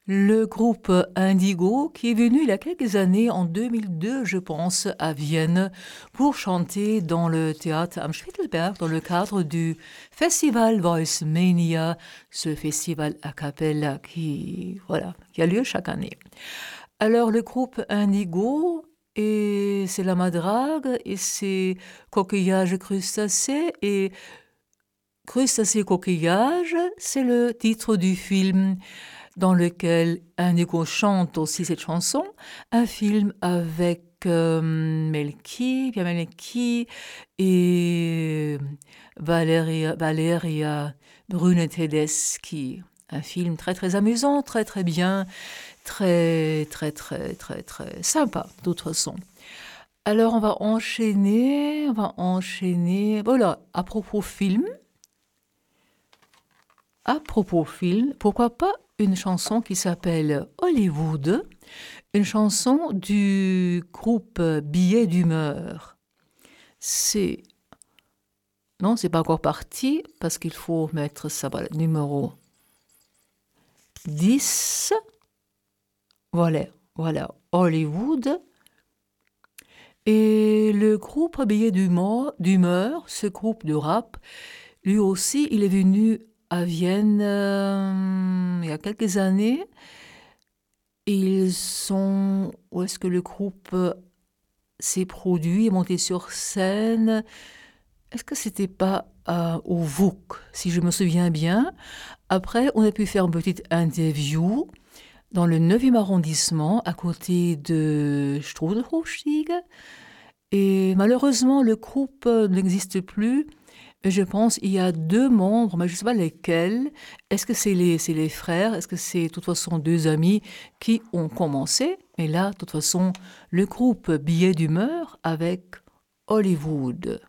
Le groupe Indigo qui est venu il y a quelques années, en 2002 je pense, à Vienne pour chanter dans le théâtre am Spittelberg dans le cadre du festival Voice Mania, ce festival a cappella qui a lieu chaque année. Alors le groupe Indigo, et c'est la madrague, et c'est coquillage crustacé, et crustacé coquillage, c'est le titre du film dans lequel Indigo chante aussi cette chanson, un film avec Pierre Melki et Valeria Brune Tedeschi. Un film très très amusant, très très bien, très très très très très sympa, d'autres sons. Alors on va enchaîner. Voilà, à propos film, pourquoi pas une chanson qui s'appelle Hollywood, une chanson du groupe Billet d'humeur. C'est... Non, c'est pas encore parti, parce qu'il faut mettre ça, voilà, numéro 10. Voilà, Hollywood. Et le groupe Billet d'humeur, ce groupe de rap, lui aussi, il est venu à Vienne il y a quelques années. Ils sont... Où est-ce que le groupe s'est produit, est monté sur scène? Est-ce que c'était pas au VOUC, si je me souviens bien? Après, on a pu faire une petite interview dans le 9e arrondissement, à côté de Strudelhofstieg. Et malheureusement, le groupe n'existe plus. Je pense qu'il y a 2 membres, mais je ne sais pas lesquels. Est-ce que c'est les frères? Est-ce que c'est de toute façon 2 amis qui ont commencé? Mais là, de toute façon, le groupe Billet d'humeur avec Hollywood.